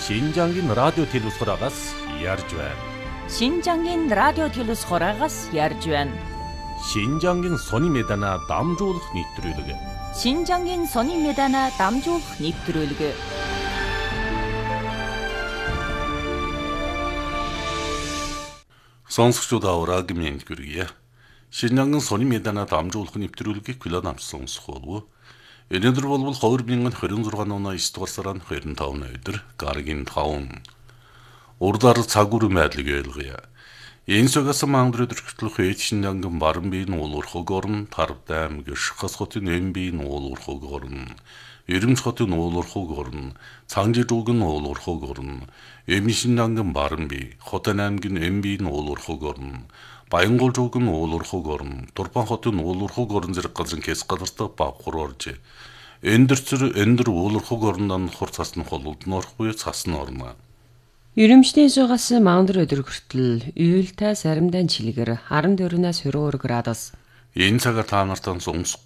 신장인 라디오 텔레스코라가스 яр주ан. 신장인 라디오 텔레스코라가스 яр주ан. 신장인 сони медана дамжуулах нэвтрүүлэг. 신장인 сони медана дамжуулах нэвтрүүлэг. Сонсогчдод авраг мэнд хүргье. Шинжанган сони медана дамжуулах нэвтрүүлгийг хүлээн авч сонсох болов. Өнөөдөр бол 2026 оны 9 дугаар сарын 25-ны өдөр Гарагийн 5 урдаар цагур мэдлэг ялгая. Энэ согоос мангар өдөртөлх хэд шинжанган баран биеийн уулуурхаг орн Тарвдаам гэршхас хотын эмбийн уулуурхаг орн Эрэмч хотын уулуурхаг орн Цангижуугийн уулуурхаг орн Эмшинанган баран бие Хотын аймгийн эмбийн уулуурхаг орн Баянгуулжуугийн уулуурхаг орн Турпан хотын уулуурхаг орн зэрэг газрын кэс газартаа бавхар орж эндэр уулуурхаг орндан хур цасны холууд норхгүй цасны орно. Ерөмчний зугаас мангар өдөр хүртэл уйлтай саримдан чилгэр 14-наас 22 градус. Энэ цагаар та нартай сонсох